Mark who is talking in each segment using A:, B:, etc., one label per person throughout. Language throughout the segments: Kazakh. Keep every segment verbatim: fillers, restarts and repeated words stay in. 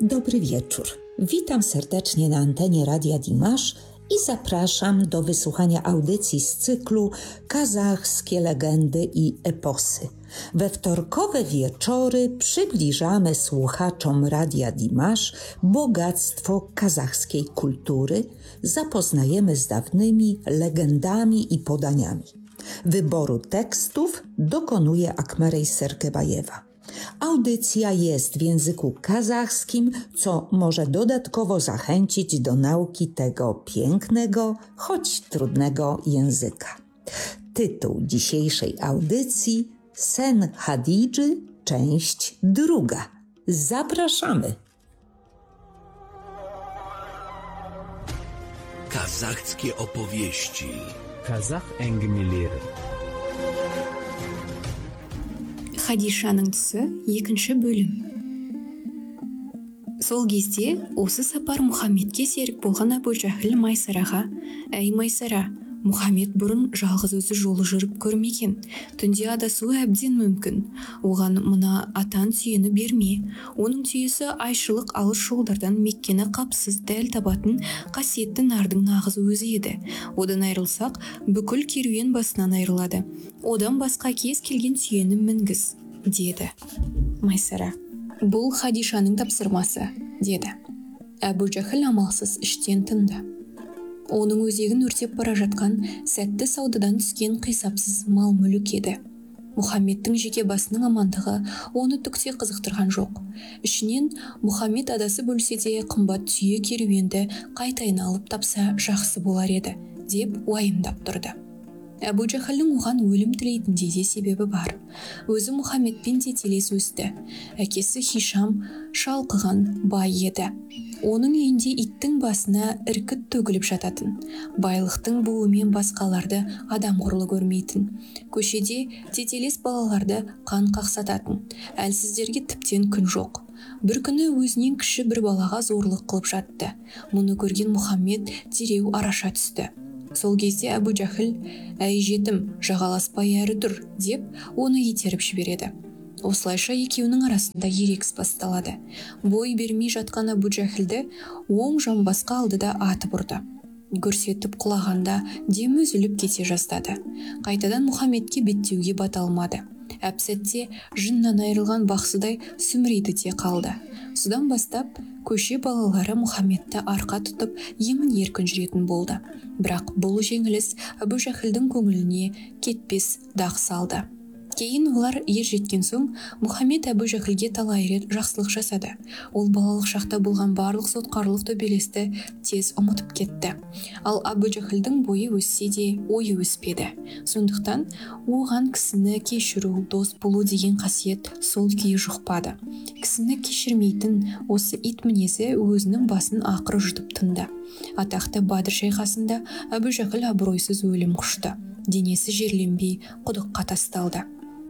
A: Dobry wieczór. Witam serdecznie na antenie Radia Dimash i zapraszam do wysłuchania audycji z cyklu Kazachskie legendy i eposy. We wtorkowe wieczory przybliżamy słuchaczom Radia Dimash bogactwo kazachskiej kultury, zapoznajemy z dawnymi legendami i podaniami. Wyboru tekstów dokonuje Akmarej Serkebajewa. Audycja jest w języku kazachskim, co może dodatkowo zachęcić do nauki tego pięknego, choć trudnego języka. Tytuł dzisiejszej audycji: Sen Hadidży, część druga. Zapraszamy!
B: Kazachskie opowieści.
C: Kazakh әңгімелері.
D: Хадишаның түсі екінші бөлім. Сол кезде осы сапар Мұхаммедке серік болған Абу Жахіл Майсараға: «Әй Майсара, Мұхаммед бұрын жалғыз өзі жолы жүріп көрмеген. Түнде адасуы әбден мүмкін. Оған мына атан түйені берме. Оның түйесі айшылық алыс жолдардан Меккені қапсыз дәл табатын қасиетті нардың нағыз өзі еді. Одан айырылсақ, бүкіл керуен басынан айырылады. Одан басқа кез келген түйені мінгіз», деді. Майсара: «Бұл Хадишаның тапсырмасы», деді. Әбу Жахіл амалсыз іштен тынды. Оның өзегін өртеп бара жатқан сәтті саудадан түскен қисапсыз мал мүлік еді. Мұхаммедтің жеке басының амандығы оны түкте қызықтырған жоқ. Ішінен Мұхаммед адасы бөлсе де қымбат түйе керуенді қайтайын алып тапса жақсы болар еді, деп уайымдап тұрды. Әбу Жахілдің оған өлім тілейтіндей де себебі бар. Өзі Мұхаммедпен де телес өсті. Әкесі Хишам шалқыған бай еді. Оның үйінде иттің басына іркіт төгіліп жататын. Байлықтың буымен басқаларды адам құрлы көрмейтін. Көшеде тетелес балаларды қан қақсататын. Әлсіздерге тіптен күн жоқ. Бір күні өзінен кіші бір балаға зорлық қылып жатты. Мұны көрген Мұхаммед дереу араша түсті. Сол кезде Әбу Жахіл: «Әй жетім, жағаласпай әрі тұр», деп оны итеріп жібереді. Осылайша екеуінің арасында ерегіс басталады. Бой бермей жатқан Әбу Жахілді оң жамбасқа алды да атып ұрды. Гүрсетіп құлағанда демі үзіліп кете жаздады. Қайтадан Мұхаммедке беттеуге бата алмады. Әп-сәтте жыннан айырылған бақсыдай сүмірейді де қалды. Содан бастап көше балалары Мұхаммедті арқа тұтып емін еркін жүретін болды. Бірақ бұл жеңіліс Әбу Жахілдің көңіліне кетпес дақ салды. Кейін олар ер жеткен соң Мұхаммед Әбу Жахілге талай рет жақсылық жасады. Ол балалық шақта болған барлық сотқарлық төбелесті тез ұмытып кетті. Ал Әбу Жахілдің бойы өссе де ойы өспеді. Сондықтан оған кісіні кешіру, дос болу деген қасиет сол күйі жұқпады. Кісіні кешірмейтін осы ит мінезі өзінің басын ақыры жұтып тынды. Атақты Бадыр шайқасында Әбу Жахіл абыройсыз өлім құшты. Денесі жерленбей құдыққа тасталды.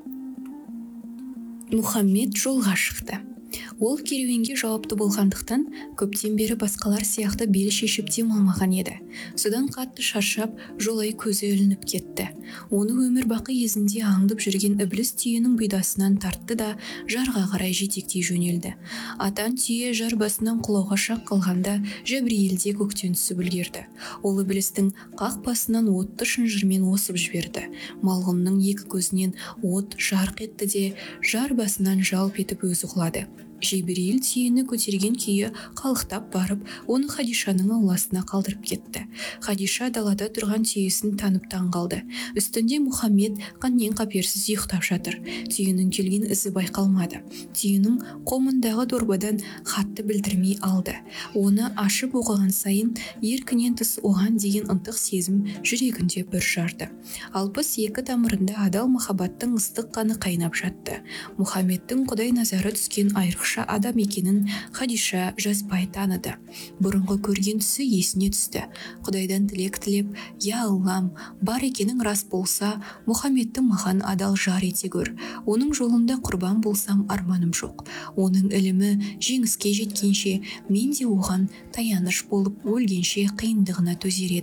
D: Мұхаммед жолға шықты. Ол керуенге жауапты болғандықтан көптен бері басқалар сияқты бел шешіп демалмаған еді. Содан қатты шаршап, жолай көзі ілініп кетті. Оны өмір бақи езінде аңдып жүрген ібліс түйенің бұйдасынан тартты да жарға қарай жетектей жөнелді. Атан түйе жар басынан құлауға шақ қалғанда Жәбірейіл де көктен түсіп үлгерді. Ол іблістің қақ басынан отты шынжырмен осып жіберді. Малғұнның екі көзінен от жарқ етті де жар басынан жалп етіп өзі құлады. Жәбірейіл түйені көтерген күйі қалықтап барып, оны Хадишаның ауласына қалдырып кетті. Хадиша далада тұрған түйесін танып таңғалды. Үстінде Мұхаммед қаннен қаперсіз ұйықтап жатыр. Түйенің келген ізі байқалмады. Түйенің қомындағы дорбадан хатты білдірмей алды. Оны ашып оқыған сайын еркінен тыс оған деген ынтық сезім жүрегінде бір жарды. Алпыс екі тамырында адал махаббаттың ыстық қаны қайнап жатты. Мұхаммедтің Құдай назары түскен айрықша адам екенін Хадиша жазбай таныды. Бұрынғы көрген түсі есіне түсті. Құдайдан тілек тілеп: «Я Аллам, бар екенің рас болса, Мұхаммедті маған адал жар ете көр. Оның жолында құрбан болсам арманым жоқ. Оның ілімі жеңіске жеткенше мен де оған таяныш болып өлгенше қиындығына төзер едім»,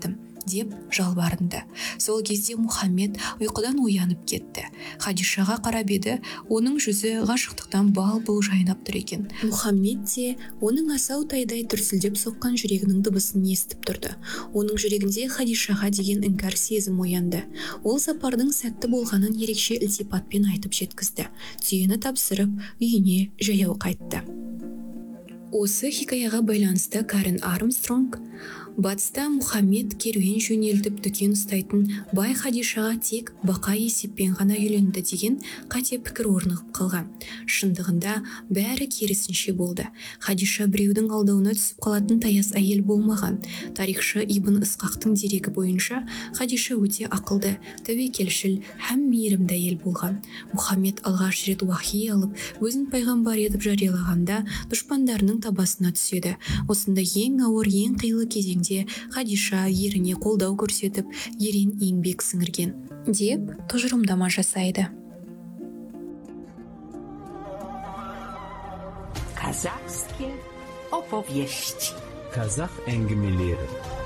D: деп жалбарынды. Сол кезде Мұхаммед ұйқыдан оянып кетті. Хадишаға қарап еді, оның жүзі ғашықтықтан бал-бұл жайнап тұр екен. Мұхаммед те оның асау тайдай дүрсілдеп соққан жүрегінің дыбысын естіп тұрды. Оның жүрегінде Хадишаға деген іңкәр сезім оянды. Ол сапардың сәтті болғанын ерекше ілтипатпен айтып жеткізді. Түйені тапсырып, үйіне жаяу қайтты. Осы хикаяға байланысты Карен Армстронг: батыста Мұхаммед керуен жөнелтіп дүкен ұстайтын бай Хадишаға тек бақа есеппен ғана үйленді деген қате пікір орнығып қалған. Шындығында бәрі керісінше болды. Хадиша біреудің алдауына түсіп қалатын таяз әйел болмаған. Тарихшы Ибн Исқақтың дерегі бойынша Хадиша өте ақылды, тәуекелшіл һәм мейірімді әйел болған. Мұхаммед алғаш рет уахи алып, өзін пайғамбар етіп жариялағанда дұшпандарының табасына түседі. Осында ең ауыр, ең қилы кезеңде Хадиша еріне қолдау көрсетіп, ерен еңбек сіңірген деп тұжырымдама жасайды.
E: Казахские оповести.
C: Казах әңгімелері.